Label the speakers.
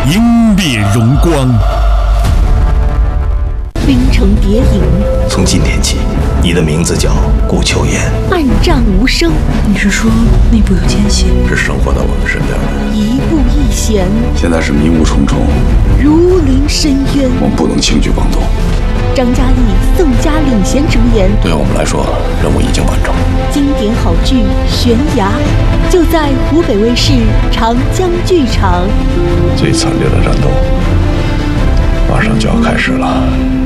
Speaker 1: 英烈荣光。
Speaker 2: 冰城谍影，
Speaker 3: 从今天起，你的名字叫顾秋言。
Speaker 2: 暗战无声，
Speaker 4: 你是说内部有奸细？
Speaker 3: 是生活在我们身边的。
Speaker 2: 一步一险，
Speaker 5: 现在是迷雾重重，
Speaker 2: 如临深渊。
Speaker 5: 我们不能轻举妄动。
Speaker 2: 张嘉译、宋佳领衔主演。
Speaker 3: 对我们来说，任务已经完成。
Speaker 2: 经典好剧《悬崖》，就在湖北卫视长江剧场。
Speaker 3: 最惨烈的战斗马上就要开始了。